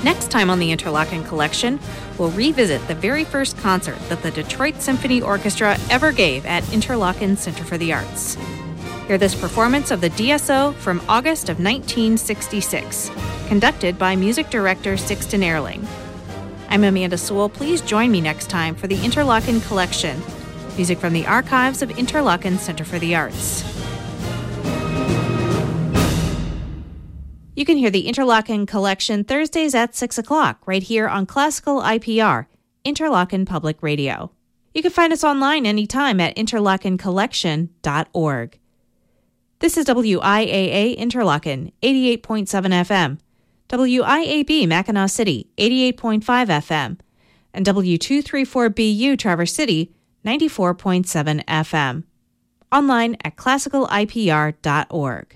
Next time on the Interlochen Collection, we'll revisit the very first concert that the Detroit Symphony Orchestra ever gave at Interlochen Center for the Arts. Hear this performance of the DSO from August of 1966, conducted by music director Sixten Ehrling. I'm Amanda Sewell. Please join me next time for the Interlochen Collection, music from the archives of Interlochen Center for the Arts. You can hear the Interlochen Collection Thursdays at 6 o'clock right here on Classical IPR, Interlochen Public Radio. You can find us online anytime at interlochencollection.org. This is WIAA Interlochen, 88.7 FM, WIAB Mackinac City, 88.5 FM, and W234BU Traverse City, 94.7 FM. Online at classicalipr.org.